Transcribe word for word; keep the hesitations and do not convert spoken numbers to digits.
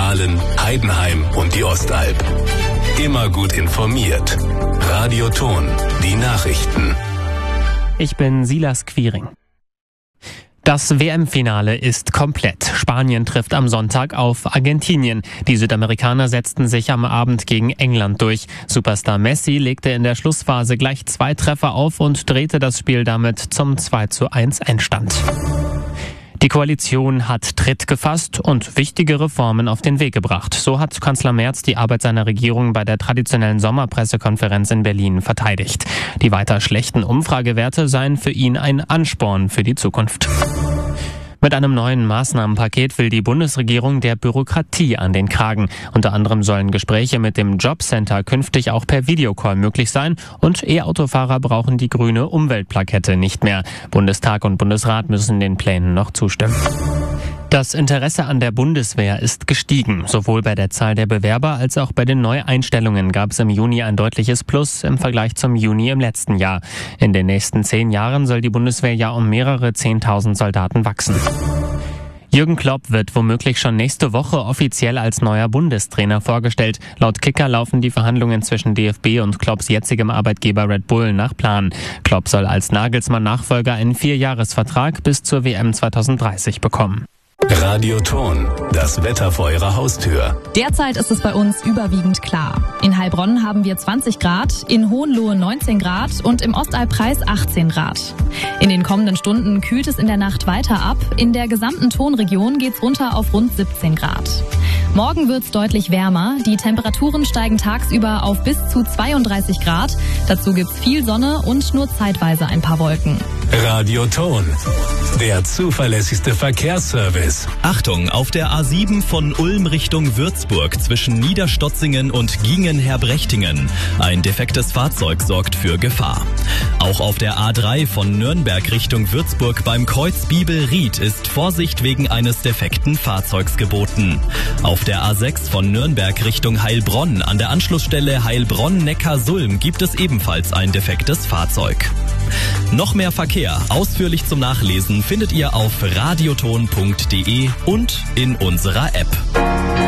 Aalen, Heidenheim und die Ostalb. Immer gut informiert. Radioton, die Nachrichten. Ich bin Silas Quiring. Das W M-Finale ist komplett. Spanien trifft am Sonntag auf Argentinien. Die Südamerikaner setzten sich am Abend gegen England durch. Superstar Messi legte in der Schlussphase gleich zwei Treffer auf und drehte das Spiel damit zum zwei zu eins Endstand. Die Koalition hat Tritt gefasst und wichtige Reformen auf den Weg gebracht. So hat Kanzler Merz die Arbeit seiner Regierung bei der traditionellen Sommerpressekonferenz in Berlin verteidigt. Die weiter schlechten Umfragewerte seien für ihn ein Ansporn für die Zukunft. Mit einem neuen Maßnahmenpaket will die Bundesregierung der Bürokratie an den Kragen. Unter anderem sollen Gespräche mit dem Jobcenter künftig auch per Videocall möglich sein und E-Autofahrer brauchen die grüne Umweltplakette nicht mehr. Bundestag und Bundesrat müssen den Plänen noch zustimmen. Das Interesse an der Bundeswehr ist gestiegen. Sowohl bei der Zahl der Bewerber als auch bei den Neueinstellungen gab es im Juni ein deutliches Plus im Vergleich zum Juni im letzten Jahr. In den nächsten zehn Jahren soll die Bundeswehr ja um mehrere zehntausend Soldaten wachsen. Jürgen Klopp wird womöglich schon nächste Woche offiziell als neuer Bundestrainer vorgestellt. Laut Kicker laufen die Verhandlungen zwischen D F B und Klopps jetzigem Arbeitgeber Red Bull nach Plan. Klopp soll als Nagelsmann-Nachfolger einen Vierjahresvertrag bis zur W M zweitausenddreißig bekommen. Radioton, das Wetter vor Ihrer Haustür. Derzeit ist es bei uns überwiegend klar. In Heilbronn haben wir zwanzig Grad, in Hohenlohe neunzehn Grad und im Ostalbkreis achtzehn Grad. In den kommenden Stunden kühlt es in der Nacht weiter ab. In der gesamten Tonregion geht's runter auf rund siebzehn Grad. Morgen wird's deutlich wärmer. Die Temperaturen steigen tagsüber auf bis zu zweiunddreißig Grad. Dazu gibt's viel Sonne und nur zeitweise ein paar Wolken. Radioton, der zuverlässigste Verkehrsservice. Achtung, auf der A sieben von Ulm Richtung Würzburg zwischen Niederstotzingen und Gingen-Herbrechtingen. Ein defektes Fahrzeug sorgt für Gefahr. Auch auf der A drei von Nürnberg Richtung Würzburg beim Kreuz Biebel-Ried ist Vorsicht wegen eines defekten Fahrzeugs geboten. Auf der A sechs von Nürnberg Richtung Heilbronn an der Anschlussstelle Heilbronn-Neckar-Sulm gibt es ebenfalls ein defektes Fahrzeug. Noch mehr Verkehr, ausführlich zum Nachlesen, findet ihr auf radioton punkt de und in unserer App.